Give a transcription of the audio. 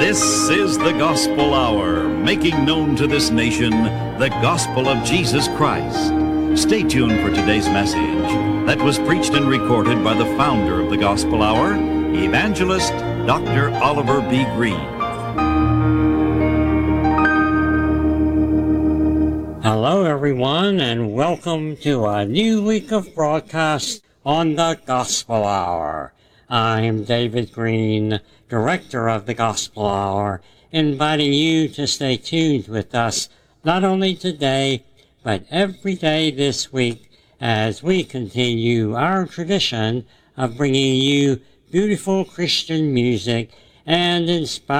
This is the Gospel Hour, making known to this nation the gospel of Jesus Christ. Stay tuned for today's message that was preached and recorded by the founder of the Gospel Hour, Evangelist Dr. Oliver B. Green. Hello, everyone, and welcome to a new week of broadcast on the Gospel Hour. I'm David Green, Director of the Gospel Hour, inviting you to stay tuned with us not only today, but every day this week as we continue our tradition of bringing you beautiful Christian music and inspiring